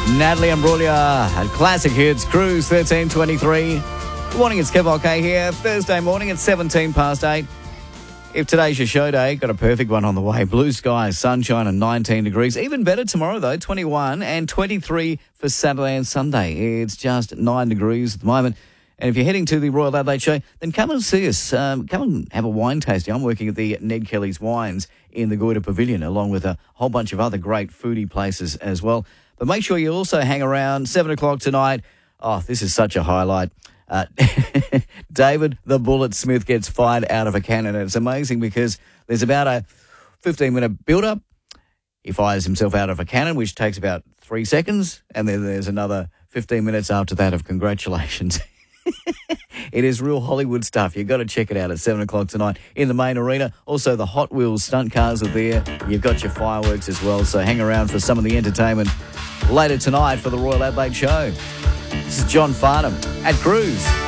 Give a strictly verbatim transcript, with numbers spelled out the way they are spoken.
Natalie Imbruglia at Classic Hits, Cruise thirteen twenty-three. Good morning, it's Kev OK here. Thursday morning at seventeen past eight. If today's your show day, got a perfect one on the way. Blue skies, sunshine and nineteen degrees. Even better tomorrow though, twenty-one and twenty-three for Saturday and Sunday. It's just nine degrees at the moment. And if you're heading to the Royal Adelaide Show, then come and see us. Um, come and have a wine tasting. I'm working at the Ned Kelly's Wines in the Goyder Pavilion, along with a whole bunch of other great foodie places as well. But make sure you also hang around, seven o'clock tonight. Oh, this is such a highlight. Uh, David the Bullet Smith gets fired out of a cannon. And it's amazing because there's about a fifteen-minute build-up. He fires himself out of a cannon, which takes about three seconds. And then there's another fifteen minutes after that of congratulations. It is real Hollywood stuff. You've got to check it out at seven o'clock tonight in the main arena. Also, the Hot Wheels stunt cars are there. You've got your fireworks as well. So hang around for some of the entertainment later tonight for the Royal Adelaide Show. This is John Farnham at Cruise.